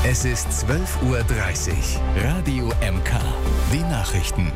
Es ist 12:30 Uhr. Radio MK. Die Nachrichten.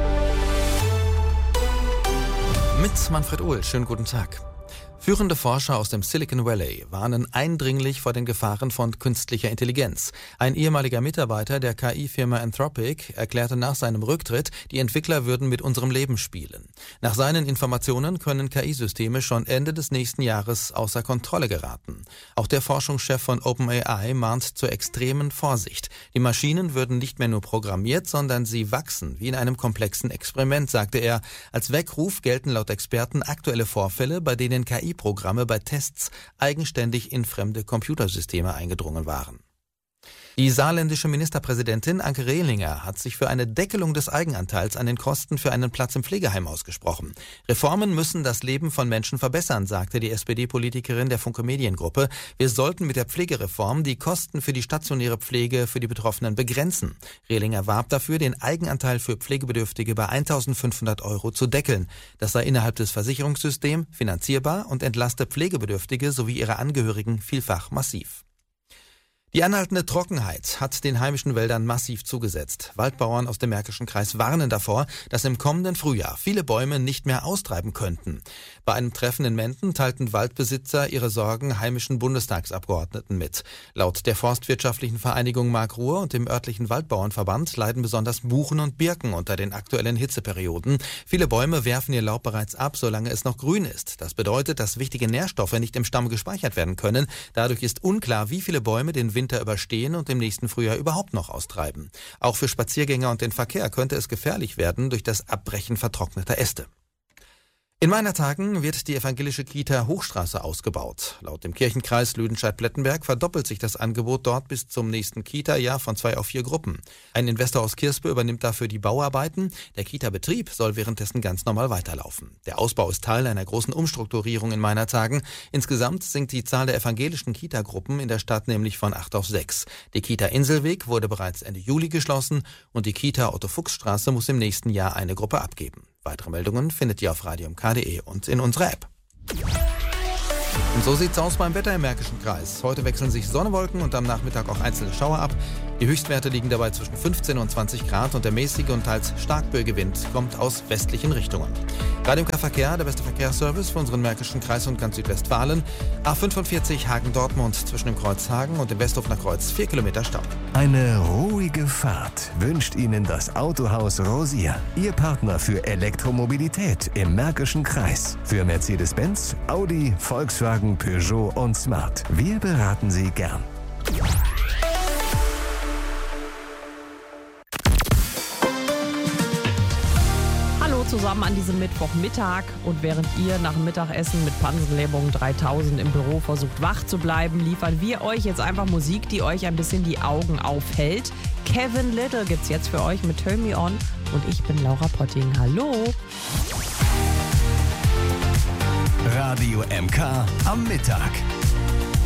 Mit Manfred Uhl. Schönen guten Tag. Führende Forscher aus dem Silicon Valley warnen eindringlich vor den Gefahren von künstlicher Intelligenz. Ein ehemaliger Mitarbeiter der KI-Firma Anthropic erklärte nach seinem Rücktritt, die Entwickler würden mit unserem Leben spielen. Nach seinen Informationen können KI-Systeme schon Ende des nächsten Jahres außer Kontrolle geraten. Auch der Forschungschef von OpenAI mahnt zur extremen Vorsicht. Die Maschinen würden nicht mehr nur programmiert, sondern sie wachsen, wie in einem komplexen Experiment, sagte er. Als Weckruf gelten laut Experten aktuelle Vorfälle, bei denen KI-Programme bei Tests eigenständig in fremde Computersysteme eingedrungen waren. Die saarländische Ministerpräsidentin Anke Rehlinger hat sich für eine Deckelung des Eigenanteils an den Kosten für einen Platz im Pflegeheim ausgesprochen. Reformen müssen das Leben von Menschen verbessern, sagte die SPD-Politikerin der Funke Mediengruppe. Wir sollten mit der Pflegereform die Kosten für die stationäre Pflege für die Betroffenen begrenzen. Rehlinger warb dafür, den Eigenanteil für Pflegebedürftige bei 1.500 € zu deckeln. Das sei innerhalb des Versicherungssystems finanzierbar und entlaste Pflegebedürftige sowie ihre Angehörigen vielfach massiv. Die anhaltende Trockenheit hat den heimischen Wäldern massiv zugesetzt. Waldbauern aus dem Märkischen Kreis warnen davor, dass im kommenden Frühjahr viele Bäume nicht mehr austreiben könnten. Bei einem Treffen in Menden teilten Waldbesitzer ihre Sorgen heimischen Bundestagsabgeordneten mit. Laut der Forstwirtschaftlichen Vereinigung Markruhr und dem örtlichen Waldbauernverband leiden besonders Buchen und Birken unter den aktuellen Hitzeperioden. Viele Bäume werfen ihr Laub bereits ab, solange es noch grün ist. Das bedeutet, dass wichtige Nährstoffe nicht im Stamm gespeichert werden können. Dadurch ist unklar, wie viele Bäume den Winter überstehen und im nächsten Frühjahr überhaupt noch austreiben. Auch für Spaziergänger und den Verkehr könnte es gefährlich werden durch das Abbrechen vertrockneter Äste. In Meinertagen wird die evangelische Kita Hochstraße ausgebaut. Laut dem Kirchenkreis Lüdenscheid-Plettenberg verdoppelt sich das Angebot dort bis zum nächsten Kita-Jahr von 2 auf 4 Gruppen. Ein Investor aus Kirspe übernimmt dafür die Bauarbeiten. Der Kita-Betrieb soll währenddessen ganz normal weiterlaufen. Der Ausbau ist Teil einer großen Umstrukturierung in Meinertagen. Insgesamt sinkt die Zahl der evangelischen Kita-Gruppen in der Stadt nämlich von 8 auf 6. Die Kita Inselweg wurde bereits Ende Juli geschlossen und die Kita Otto-Fuchs-Straße muss im nächsten Jahr eine Gruppe abgeben. Weitere Meldungen findet ihr auf radiomk.de und in unserer App. Und so sieht's aus beim Wetter im Märkischen Kreis. Heute wechseln sich Sonnenwolken und am Nachmittag auch einzelne Schauer ab. Die Höchstwerte liegen dabei zwischen 15 und 20 Grad und der mäßige und teils starkböige Wind kommt aus westlichen Richtungen. Radio MK Verkehr, der beste Verkehrsservice für unseren Märkischen Kreis und ganz Südwestfalen. A45 Hagen-Dortmund zwischen dem Kreuz Hagen und dem Westhof nach Kreuz 4 Kilometer Stau. Eine ruhige Fahrt wünscht Ihnen das Autohaus Rosier. Ihr Partner für Elektromobilität im Märkischen Kreis. Für Mercedes-Benz, Audi, Volkswagen, Peugeot und Smart. Wir beraten Sie gern. Zusammen an diesem Mittwochmittag und während ihr nach dem Mittagessen mit Pansenlähmung 3000 im Büro versucht wach zu bleiben, liefern wir euch jetzt einfach Musik, die euch ein bisschen die Augen aufhält. Kevin Little gibt's jetzt für euch mit Turn Me On und ich bin Laura Potting. Hallo! Radio MK am Mittag.